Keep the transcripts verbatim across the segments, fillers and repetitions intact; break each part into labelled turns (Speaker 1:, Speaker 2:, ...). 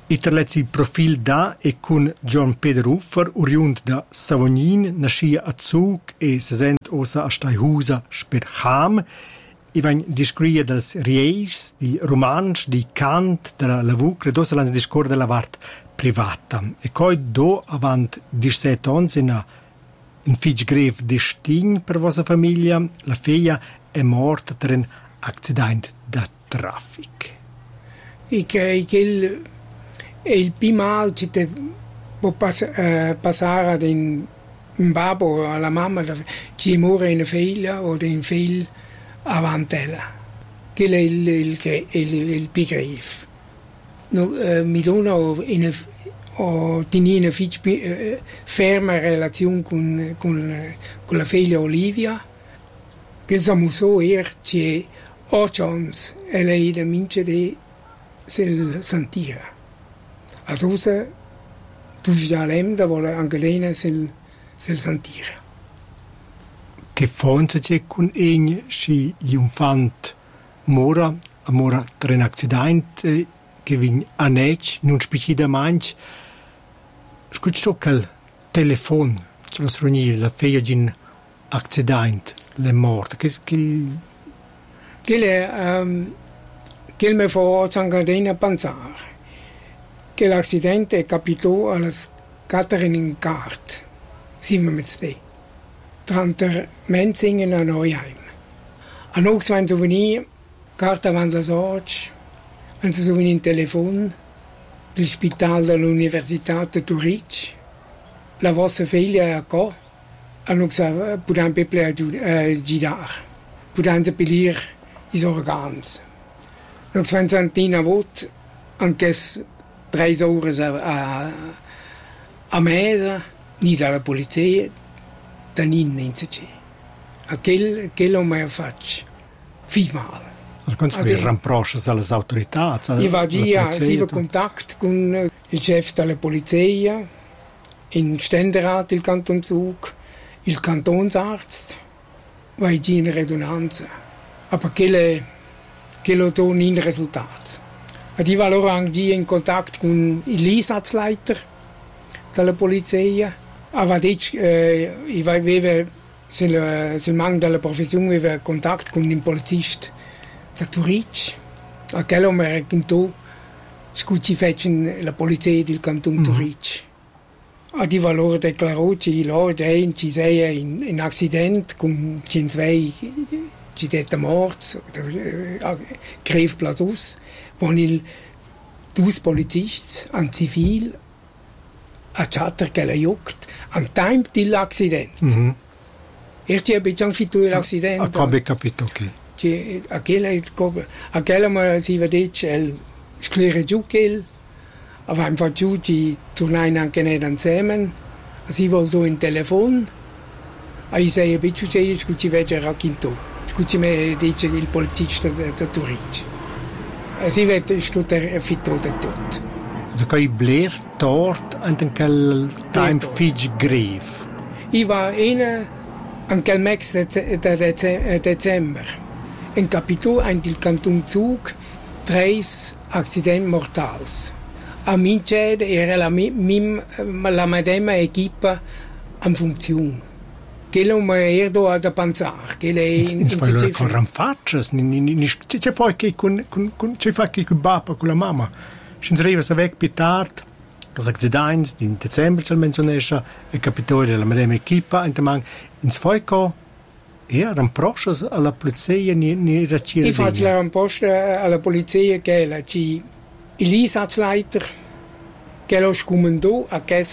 Speaker 1: Iterlezzi profil da e con John Peter Uffer, oriunt da Savognin, nascia a Zug e se sent osa a Staihusa Spercham. I vain discria dels rieirs, di romans, di cant, della lavu, credo se l'hanno discor della vart privata. E coi do avant diciassette ans in a un fig grev destin per vostra famiglia, la figlia è morta per un accident da traffic.
Speaker 2: E che il e il più mal ci te può pass- eh, passare in un babbo alla mamma ci muore una figlia o un figlio avanti ella. Che è il, il, il, il più grave. No, eh, mi dona una o tenere una eh, ferma relazione con, con, con la figlia Olivia, che siamo so er c'è otto anni e lei da mince di se sentire. Adesso tu già l'emda vuole anche lei se se sentire.
Speaker 1: Che fonte c'è con egn si un fant mora a mora tra un accidente che vin a nec non spicida manch. Scuccio quel telefono, ce lo srogni la figlia di un accidente, le morte. Che che
Speaker 2: che le um, che mi fa anche pensare che l'accidente è capitato alla Catherine in Cart, siamo mit ste, tra Menzingen a Neuheim. A noi wenn so veni Carta avanti la sorge, wenn so veni in telefon, del spital dell'Università di Zurich, la vostra figlia è qua, a noi possiamo per girare, possiamo pilire i organi. Noi wenn so antina vot, anche tre ore a, a, a mese, ni dalla polizia, da niente in sé. A quel che lo mai faccio, fi male.
Speaker 1: Quando si ramproscia alle autorità?
Speaker 2: Io vado via, si va in contatto con il chef della polizia, il Ständerat del Kanton Zug, il Kantonsarzt, vai in redundanza. Ma che lo do in risultato. Und ich war allora anche in contatto con l'Einsatzleiter della polizia. Aber ich, äh, ich aveva, se il manco della professione, aveva contatto con un polizista da Zurich. A quello mi raccontò che faccio la polizia del canton mm-hmm. Zurich. Und ich war allora dichiarato che là ci sei in, in accidente con cinque ci dette morts, greve plasus, von il dus policists an civil a chatter che la juckt an time dell'accident. Mm-hmm. Erci abbiamo fatto l'accidente.
Speaker 1: A come capito
Speaker 2: che? A quella a quella ma si vede il sclere giù che avevamo fatto ci tornare anche noi insieme. Si volto in telefono. E sei abituato che ci vede racconto. Scusi me dice il poliziista da Zurich. Si vede che fitto da tutto.
Speaker 1: Also kai bler dort an den quel time fig grave.
Speaker 2: I war in an quel mix de Dezember. In capitolo ein il Kanton Zug tres accident mortals. A mince era la mim la medesima equipa in funzione. Che lo mi erdo ad pensare che lei
Speaker 1: in in con ranfaccias ni c'è poi che con con c'è fa che con baba con la mamma ci arriva sa vec pitard das accidents in dicember c'è menzionesha e capitolo della medesima equipa e man in sfoico e ranproscias alla polizia ni ni racire
Speaker 2: I faccio la ranproscia alla polizia che la ci l'Einsatzleiter che lo scomandò a che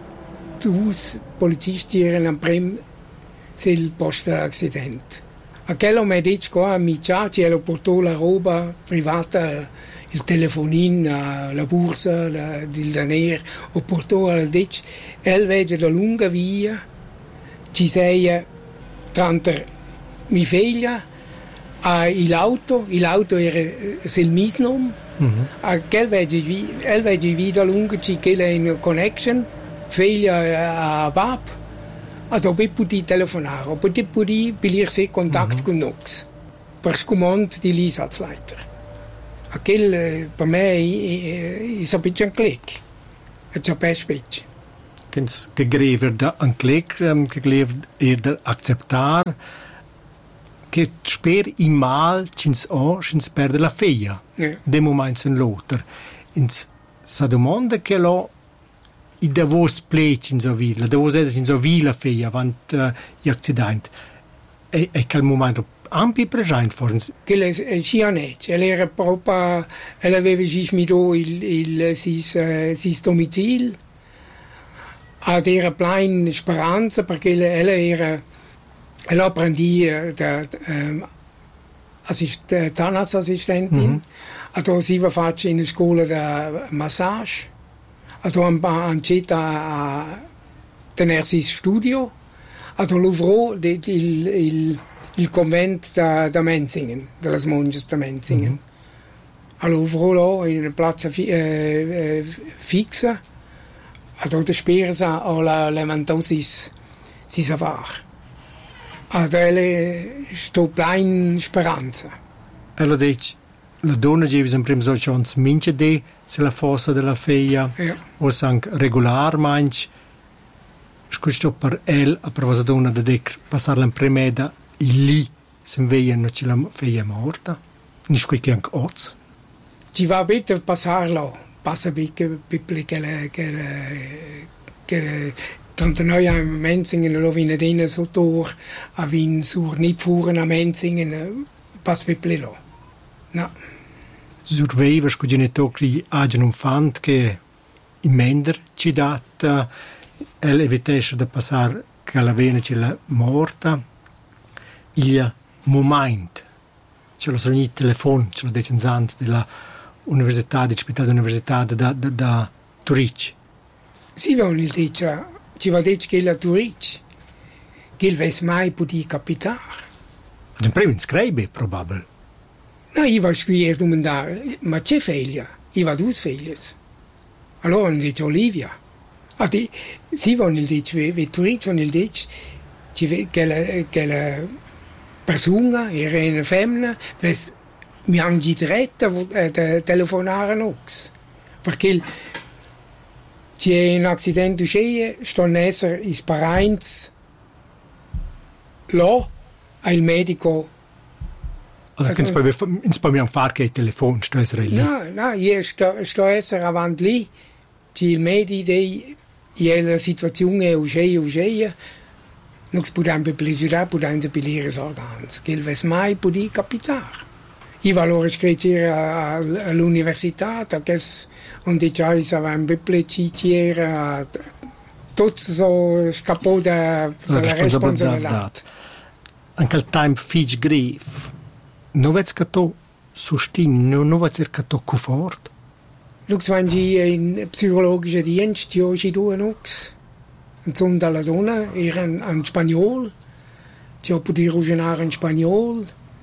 Speaker 2: dus polizisti erano prim il posto dell'accidente. A quello mi ha detto che mi ci ha portato la roba privata, il telefonino, la borsa, la, il denaro, ho portato al detto, e vede da lunga via, ci sei tra mia figlia, e l'auto, l'auto era il mio nome, mm-hmm. A quel vede via da lunga, ci che in connection, figlia a Bab, a dopo poter telefonare, poter poter pilirsi contatto mm-hmm. con noi, per scomando dell'Einsatzleiter. Aquel per me è un po' un click. È già per specie.
Speaker 1: Che grever da un click, che grever da accettare che sper i mal cins o cins perde la feia.
Speaker 2: Yeah.
Speaker 1: De moments in l'altro. Ins sa domanda che lo i da vos pleci in so vila, da vos edes in so vila feia avant uh, gli accidenti. E, e quel momento ampi presente forse.
Speaker 2: Che è cianec, ella era proprio, ella aveva gismido il, il sis, uh, sis domicil, ad era plein speranza perché ella era, ella apprendi uh, da um, assist, uh, Zahnarztassistentin, mm-hmm. Ad si va faccio in scuola da massage, ad han città a tenersi studio, ad l'uvrò il, il il convento da, da Menzingen, delle monges da Menzingen. Mm-hmm. All'uvrò là in una piazza fi, eh, fixa, ad ora spesa alla levantosis si savar. Ad elle sto plein speranza.
Speaker 1: E lo dici, la donna geva in prima chance mince de se la fossa della feia,
Speaker 2: ja.
Speaker 1: O sank regular manch. Scusto per el a provosa donna da dec passarla in premeda il lì se veia non ci la feia morta. Nicht qui che anche oz.
Speaker 2: Ci va bene passarlo, passa bene che le che le che le trentanove anni a Menzingen lo vine dine sotto a vin sur nicht fuhren a Menzingen pass bene lo. No.
Speaker 1: Surveiva scu genitori agen un fant che in mender ci dat el evitesce da passar che la vena ci la morta. Il moment, ce lo sono i telefoni, ce lo dice in della università, di città dell'università da, da, da Turic.
Speaker 2: Sì, non il dice, ci va dire che la Turic, che il ves mai potuto capitare.
Speaker 1: Ad un primo scrive, probabile.
Speaker 2: No, io va a scrivere domandare, ma c'è figlia? Io va due figlie. Allora non dice Olivia. Adi, sì, non il dice, ve Turic non il dice, che la, che la persona era una femmina, mi hanno diretta a telefonare ox. Perché c'è un accidente uscito, stanno essere i parenti là, il medico.
Speaker 1: Allora, non possiamo fare che il telefono sta essere lì.
Speaker 2: No, no, io sto, sto essere avanti lì, c'è il medico, e la situazione è uscita, uscita. Non si può più potendo pilire sorgans, che il ves mai può capitare. Io allora scrivere all'università, che on dice che avevamo piacere, tutto scappò dalla responsabilità.
Speaker 1: Anche il tempo figlio grave, non vedi che tu sostini, non vedi che tu conforti?
Speaker 2: Lux vangi in psicologische Dienst, io ci due nux. Un son dalla donna era in spagnolo, ci ho potuto ragionare in spagnolo,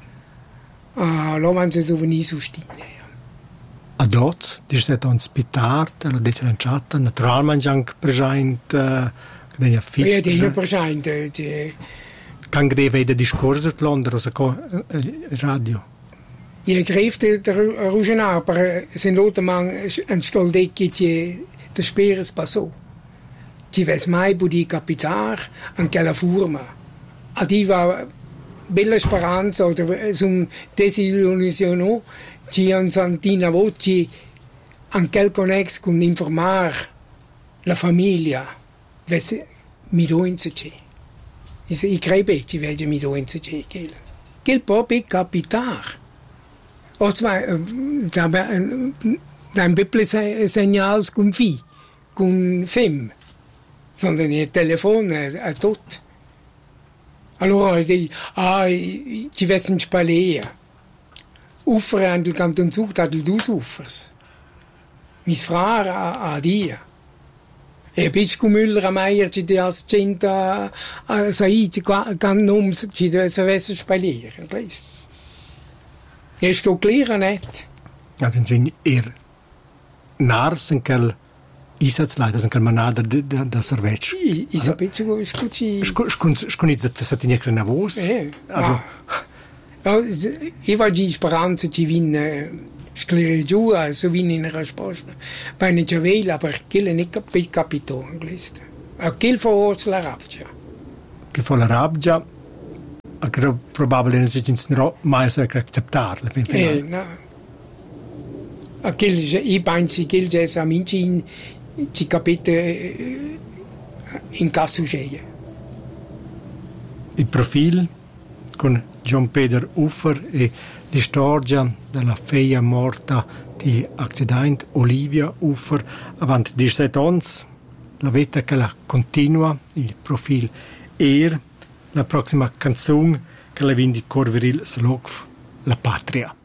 Speaker 2: ah, lo vanno se venire sostenere.
Speaker 1: Ad oggi, di stato ospitato, lo dice in chat, naturalmente anche presente, che è
Speaker 2: affisso. Io sono presente.
Speaker 1: Kan greve de discorso in Londra, o co radio?
Speaker 2: Io greve de ragionare, per se l'altro man un stol decchi che te spera passò. Ci ves mai potuto capitare anche alla forma. Adiva bella speranza, o un desillusione, ci un santina voce anche il connex con informare la famiglia, ves mi doinse c'è. I credo ci vede mi doinse c'è che che può capitare. O zwar da da un bepple segnals con fi, con fem. Sondern il telefono a tutto. Allora dici, ah, ci vessen spalea. Uffere an il Kanton Zug, da il dus uffers. Mis frare a, a dia. E pitch cum Müller a Meier, ci di as centa a sai, ci can noms, ci deve savesse spalea. E sto clear net.
Speaker 1: Ja, dan zijn er naar zijn kel Einsatzleiter, zijn kel manada da servetsch.
Speaker 2: I sapete go scuci.
Speaker 1: Scuniz da satinja nervos.
Speaker 2: Eh. Also io va di speranza ci vin sclere giù, so viene in risposta. Poi non c'è vela, perché non è cap- capito inglese. E che fa la rabbia?
Speaker 1: Che fa la rabbia, che probabilmente non mai sarà accettato.
Speaker 2: Eh, no. E che io penso che il amici ci capite in caso c'è.
Speaker 1: Il profilo con John Peter Uffer e la storia della figlia morta di accidente Olivia Uffer avanti diciassette anni, la vita che la continua, il profilo er, la prossima canzone che la vindi Corveril Slokv, La Patria.